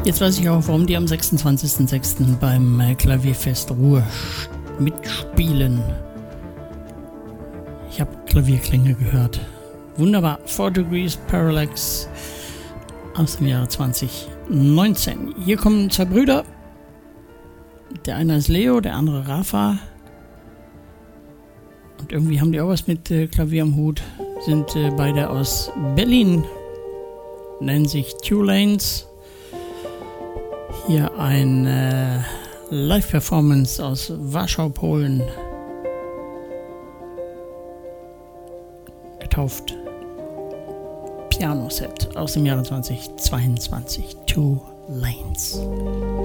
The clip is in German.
Jetzt weiß ich auch, warum die am 26.06. beim Klavierfest Ruhr mitspielen. Ich habe Klavierklänge gehört. Wunderbar. 4 Degrees Parallax aus dem Jahre 2019. Hier kommen zwei Brüder. Der eine ist Leo, der andere Rafa. Und irgendwie haben die auch was mit Klavier am Hut. Sind beide aus Berlin. Nennen sich Tulanes. Hier ein Live-Performance aus Warschau, Polen. Getauft Piano-Set aus dem Jahre 2022. Two Lanes.